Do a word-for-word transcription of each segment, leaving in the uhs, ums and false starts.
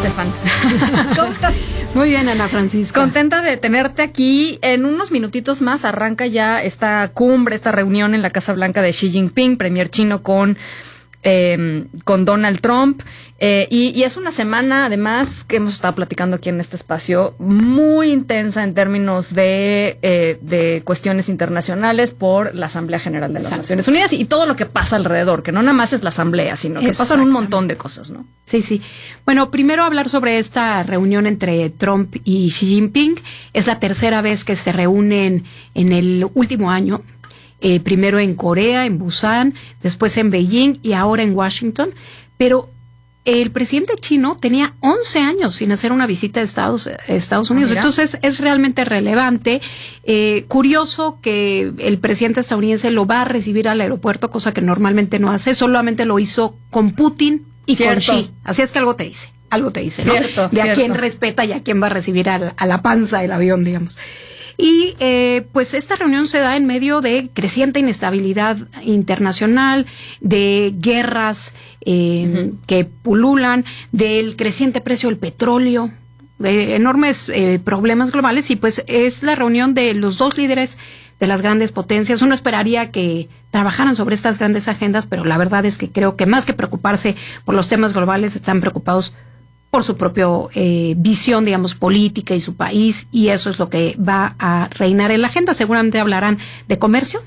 Estefan. ¿Cómo estás? Muy bien, Ana Francisca. Contenta de tenerte aquí. En unos minutitos más arranca ya esta cumbre, esta reunión en la Casa Blanca de Xi Jinping, premier chino con... Eh, con Donald Trump, eh, y, y es una semana además que hemos estado platicando aquí en este espacio muy intensa en términos de, eh, de cuestiones internacionales por la Asamblea General de las Exacto. Naciones Unidas y todo lo que pasa alrededor, que no nada más es la Asamblea, sino que pasan un montón de cosas, ¿no? Sí, sí. Bueno, primero hablar sobre esta reunión entre Trump y Xi Jinping. Es la tercera vez que se reúnen en el último año. Eh, primero en Corea, en Busan, después en Beijing y ahora en Washington. Pero el presidente chino tenía once años sin hacer una visita a Estados, Estados Unidos. Ah, entonces es realmente relevante. Eh, curioso que el presidente estadounidense lo va a recibir al aeropuerto, cosa que normalmente no hace. Solamente lo hizo con Putin y Cierto. con Xi. Así es que algo te dice. Algo te dice, ¿no? Cierto, de a cierto. quién respeta y a quién va a recibir a la, a la panza del avión, digamos. Y eh, pues esta reunión se da en medio de creciente inestabilidad internacional, de guerras eh, uh-huh. que pululan, del creciente precio del petróleo, de enormes eh, problemas globales, y pues es la reunión de los dos líderes de las grandes potencias. Uno esperaría que trabajaran sobre estas grandes agendas, pero la verdad es que creo que más que preocuparse por los temas globales, están preocupados por su propia eh, visión, digamos, política y su país, y eso es lo que va a reinar en la agenda. Seguramente hablarán de comercio.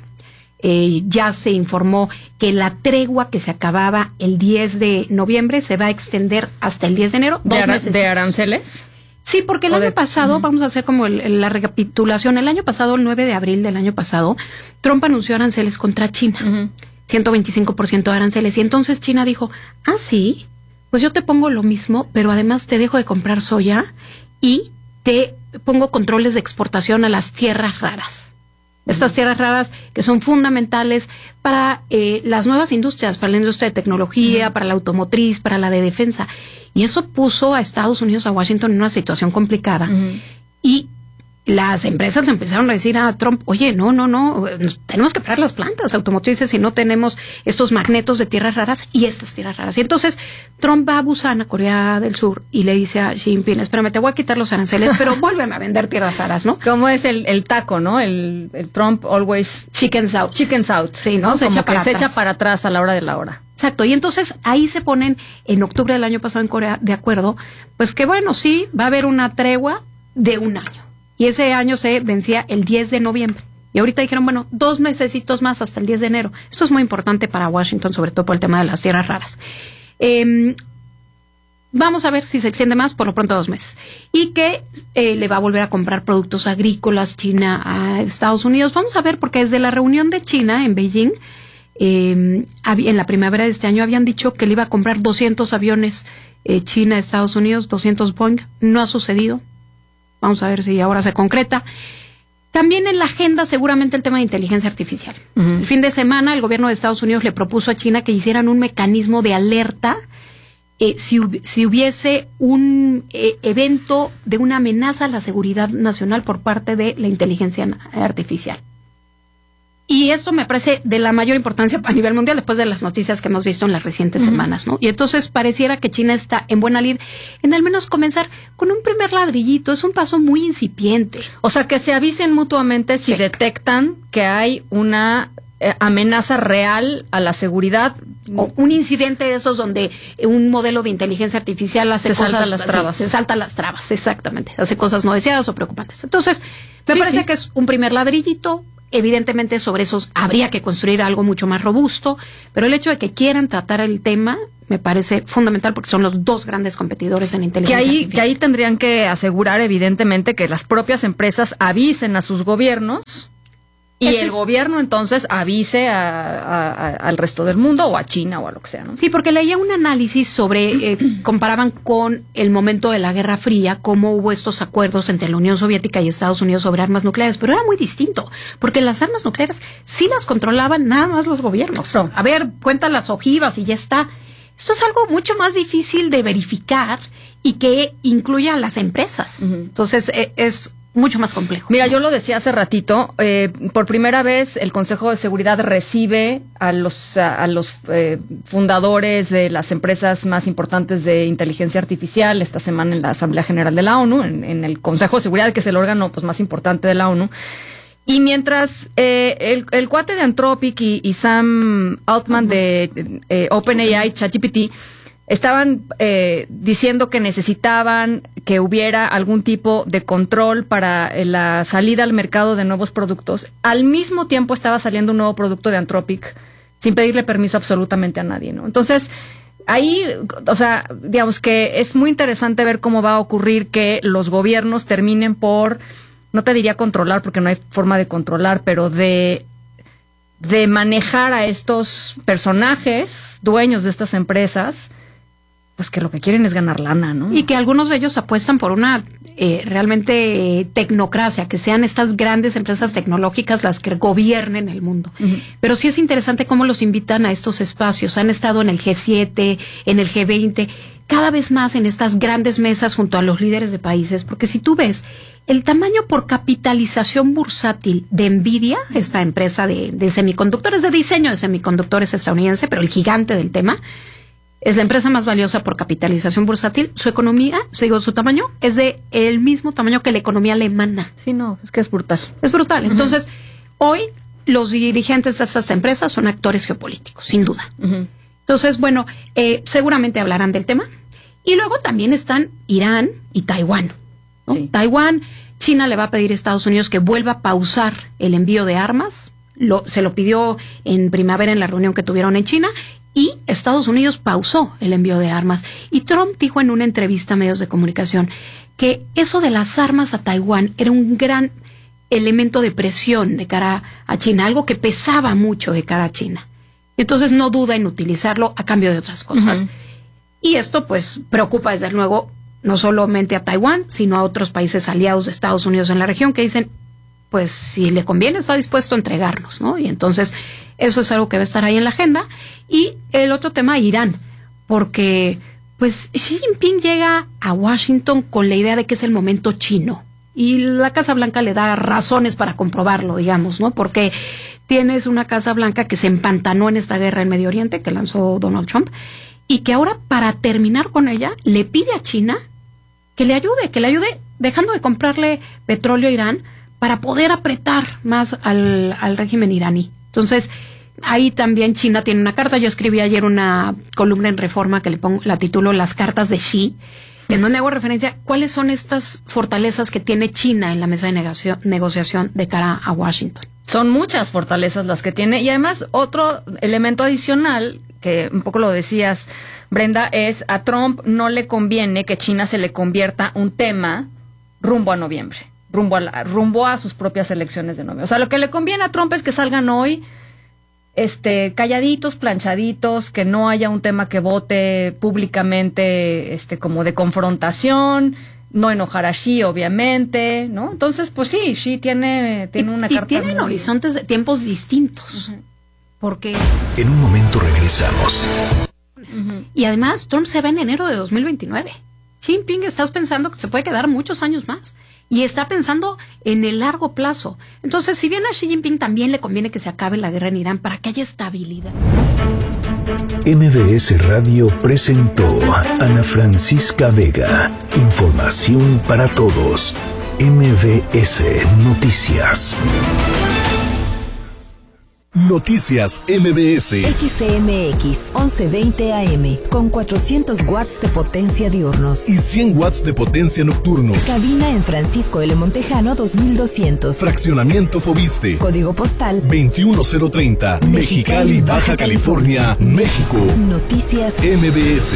Eh, ya se informó que la tregua que se acababa el diez de noviembre se va a extender hasta el diez de enero. ¿De, ara- ¿de aranceles? Sí, porque el año de... pasado, uh-huh. vamos a hacer como el, la recapitulación, el año pasado, el nueve de abril del año pasado, Trump anunció aranceles contra China, uh-huh. ciento veinticinco por ciento de aranceles, y entonces China dijo, ah, sí, pues yo te pongo lo mismo, pero además te dejo de comprar soya y te pongo controles de exportación a las tierras raras. Estas tierras raras que son fundamentales para eh, las nuevas industrias, para la industria de tecnología, uh-huh. para la automotriz, para la de defensa. Y eso puso a Estados Unidos, a Washington, en una situación complicada. Uh-huh. Y las empresas le empezaron a decir a Trump, oye, no, no, no, tenemos que parar las plantas automotrices si no tenemos estos magnetos de tierras raras y estas tierras raras. Y entonces Trump va a Busan, a Corea del Sur, y le dice a Xi Jinping, espérame, te voy a quitar los aranceles, pero vuélveme a vender tierras raras, ¿no? Como es el, el taco, ¿no? El, el Trump always... Chickens out. Chickens out. Sí, ¿no? ¿no? Se, Como echa que para se atrás. echa para atrás a la hora de la hora. Exacto, y entonces ahí se ponen, en octubre del año pasado en Corea, de acuerdo, pues que bueno, sí, va a haber una tregua de un año. Y ese año se vencía el diez de noviembre. Y ahorita dijeron, bueno, dos mesecitos más hasta el diez de enero. Esto es muy importante para Washington, sobre todo por el tema de las tierras raras. Eh, vamos a ver si se extiende más, por lo pronto dos meses. Y que eh, le va a volver a comprar productos agrícolas China a Estados Unidos. Vamos a ver, porque desde la reunión de China en Beijing, eh, en la primavera de este año, habían dicho que le iba a comprar doscientos aviones eh, China a Estados Unidos, doscientos Boeing. No ha sucedido. Vamos a ver si ahora se concreta. También en la agenda seguramente el tema de inteligencia artificial. Uh-huh. El fin de semana el gobierno de Estados Unidos le propuso a China que hicieran un mecanismo de alerta eh, si, hub- si hubiese un eh, evento de una amenaza a la seguridad nacional por parte de la inteligencia artificial. Y esto me parece de la mayor importancia a nivel mundial después de las noticias que hemos visto en las recientes uh-huh. semanas, ¿no? Y entonces pareciera que China está en buena lid en al menos comenzar con un primer ladrillito. Es un paso muy incipiente. O sea, que se avisen mutuamente si sí. detectan que hay una eh, amenaza real a la seguridad. O un incidente de esos donde un modelo de inteligencia artificial hace se cosas... salta las trabas. Se, se salta las trabas, exactamente. Hace cosas no deseadas o preocupantes. Entonces, me sí, parece sí. que es un primer ladrillito. Evidentemente sobre esos habría que construir algo mucho más robusto, pero el hecho de que quieran tratar el tema me parece fundamental porque son los dos grandes competidores en inteligencia que ahí, artificial. Que ahí tendrían que asegurar evidentemente que las propias empresas avisen a sus gobiernos y Ese el es... gobierno entonces avise a, a, a, al resto del mundo o a China o a lo que sea, ¿no? Sí, porque leía un análisis sobre, eh, comparaban con el momento de la Guerra Fría, cómo hubo estos acuerdos entre la Unión Soviética y Estados Unidos sobre armas nucleares, pero era muy distinto, porque las armas nucleares sí las controlaban nada más los gobiernos. No. A ver, cuenta las ojivas y ya está. Esto es algo mucho más difícil de verificar y que incluya a las empresas. Uh-huh. Entonces, eh, es mucho más complejo. Mira, yo lo decía hace ratito, eh, por primera vez el Consejo de Seguridad recibe a los, a, a los eh, fundadores de las empresas más importantes de inteligencia artificial esta semana en la Asamblea General de la ONU, en, en el Consejo de Seguridad, que es el órgano pues más importante de la ONU. Y mientras eh, el, el cuate de Anthropic y, y Sam Altman uh-huh. de eh, OpenAI, ChatGPT, estaban eh, diciendo que necesitaban que hubiera algún tipo de control para eh, la salida al mercado de nuevos productos, al mismo tiempo estaba saliendo un nuevo producto de Anthropic sin pedirle permiso absolutamente a nadie, ¿no? Entonces, ahí, o sea, digamos que es muy interesante ver cómo va a ocurrir que los gobiernos terminen por, no te diría controlar porque no hay forma de controlar, pero de de manejar a estos personajes, dueños de estas empresas, pues que lo que quieren es ganar lana, ¿no? Y que algunos de ellos apuestan por una eh, realmente eh, tecnocracia, que sean estas grandes empresas tecnológicas las que gobiernen el mundo. Uh-huh. Pero sí es interesante cómo los invitan a estos espacios. Han estado en el G siete, en el G veinte, cada vez más en estas grandes mesas junto a los líderes de países, porque si tú ves el tamaño por capitalización bursátil de Nvidia, esta empresa de, de semiconductores, de diseño de semiconductores estadounidense, pero el gigante del tema, es la empresa más valiosa por capitalización bursátil. Su economía, digo, su tamaño es de el mismo tamaño que la economía alemana. Sí, no, es que es brutal. Es brutal. Uh-huh. Entonces, hoy los dirigentes de estas empresas son actores geopolíticos, sin duda. Uh-huh. Entonces, bueno, eh, seguramente hablarán del tema. Y luego también están Irán y Taiwán, ¿no? Sí. Taiwán, China le va a pedir a Estados Unidos que vuelva a pausar el envío de armas. Lo, se lo pidió en primavera en la reunión que tuvieron en China. Y Estados Unidos pausó el envío de armas. Y Trump dijo en una entrevista a medios de comunicación que eso de las armas a Taiwán era un gran elemento de presión de cara a China, algo que pesaba mucho de cara a China. Entonces no duda en utilizarlo a cambio de otras cosas. Uh-huh. Y esto pues preocupa desde luego no solamente a Taiwán, sino a otros países aliados de Estados Unidos en la región que dicen, pues si le conviene está dispuesto a entregarnos, ¿no? Y entonces eso es algo que va a estar ahí en la agenda. Y el otro tema, Irán, porque pues Xi Jinping llega a Washington con la idea de que es el momento chino. Y la Casa Blanca le da razones para comprobarlo, digamos, ¿no? Porque tienes una Casa Blanca que se empantanó en esta guerra en Medio Oriente que lanzó Donald Trump y que ahora, para terminar con ella, le pide a China que le ayude, que le ayude dejando de comprarle petróleo a Irán para poder apretar más al, al régimen iraní. Entonces, ahí también China tiene una carta. Yo escribí ayer una columna en Reforma que le pongo, la titulo Las cartas de Xi, en donde hago referencia a cuáles son estas fortalezas que tiene China en la mesa de negocio, negociación de cara a Washington. Son muchas fortalezas las que tiene. Y además, otro elemento adicional, que un poco lo decías, Brenda, es a Trump no le conviene que China se le convierta un tema rumbo a noviembre. Rumbo a, la, rumbo a sus propias elecciones de noviembre. O sea, lo que le conviene a Trump es que salgan hoy este, calladitos, planchaditos, que no haya un tema que vote públicamente este, como de confrontación, no enojar a Xi, obviamente, ¿no? Entonces, pues sí, Xi tiene, tiene una y, carta. Y tienen muy... horizontes de tiempos distintos. Uh-huh. Porque... En un momento regresamos. Uh-huh. Y además, Trump se va en enero de dos mil veintinueve. Xi Jinping estás pensando que se puede quedar muchos años más. Y está pensando en el largo plazo. Entonces, si bien a Xi Jinping también le conviene que se acabe la guerra en Irán para que haya estabilidad. M B S Radio presentó a Ana Francisca Vega. Información para todos. M B S Noticias. Noticias M B S. X C M X once veinte A M con cuatrocientos watts de potencia diurnos y cien watts de potencia nocturnos. Cabina en Francisco L. Montejano dos mil doscientos. Fraccionamiento Fobiste. Código postal veintiuno cero treinta. Mexicali, Baja California, México. Noticias M B S.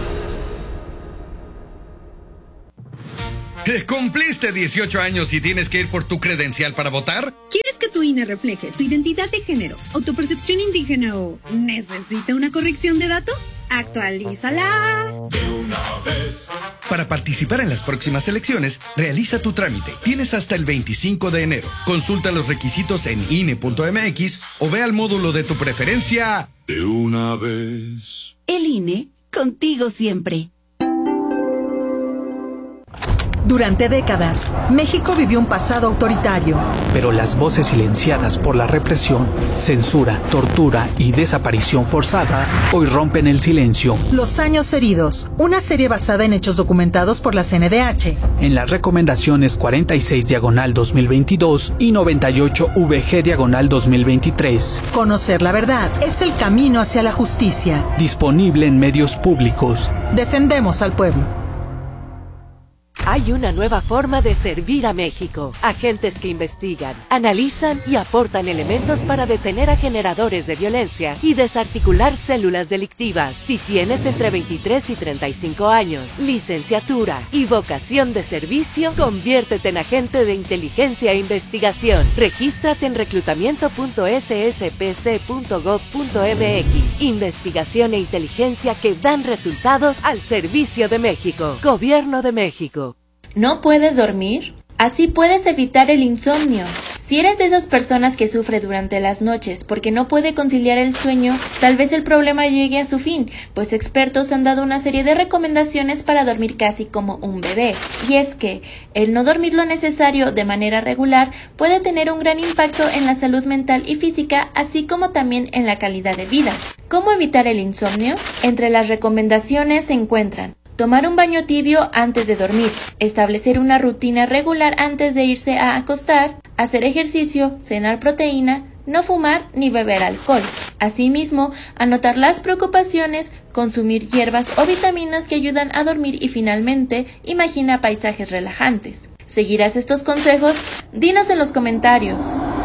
¿Cumpliste dieciocho años y tienes que ir por tu credencial para votar? ¿Quieres que tu I N E refleje tu identidad de género, autopercepción indígena o necesita una corrección de datos? ¡Actualízala! De una vez. Para participar en las próximas elecciones, realiza tu trámite. Tienes hasta el veinticinco de enero. Consulta los requisitos en I N E punto M X o ve al módulo de tu preferencia. De una vez. El I N E, contigo siempre. Durante décadas, México vivió un pasado autoritario. Pero las voces silenciadas por la represión, censura, tortura y desaparición forzada hoy rompen el silencio. Los años heridos, una serie basada en hechos documentados por la C N D H. En las recomendaciones cuarenta y seis diagonal dos mil veintidós y noventa y ocho V G diagonal dos mil veintitrés. Conocer la verdad es el camino hacia la justicia. Disponible en medios públicos. Defendemos al pueblo. Hay una nueva forma de servir a México. Agentes que investigan, analizan y aportan elementos para detener a generadores de violencia y desarticular células delictivas. Si tienes entre veintitrés y treinta y cinco años, licenciatura y vocación de servicio, conviértete en agente de inteligencia e investigación. Regístrate en reclutamiento punto s s p c punto gov punto m x. Investigación e inteligencia que dan resultados al servicio de México. Gobierno de México. ¿No puedes dormir? Así puedes evitar el insomnio. Si eres de esas personas que sufre durante las noches porque no puede conciliar el sueño, tal vez el problema llegue a su fin, pues expertos han dado una serie de recomendaciones para dormir casi como un bebé. Y es que el no dormir lo necesario de manera regular puede tener un gran impacto en la salud mental y física, así como también en la calidad de vida. ¿Cómo evitar el insomnio? Entre las recomendaciones se encuentran tomar un baño tibio antes de dormir, establecer una rutina regular antes de irse a acostar, hacer ejercicio, cenar proteína, no fumar ni beber alcohol. Asimismo, anotar las preocupaciones, consumir hierbas o vitaminas que ayudan a dormir y finalmente, imagina paisajes relajantes. ¿Seguirás estos consejos? Dinos en los comentarios.